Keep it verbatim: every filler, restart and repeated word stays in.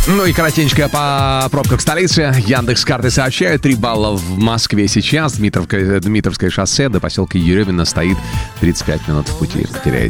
Ну и коротенькая по пробкам в столице. Яндекс.Карты сообщают, три балла в Москве сейчас. Дмитровка, Дмитровское шоссе до поселка Еревино стоит тридцать пять минут в пути. Теряете.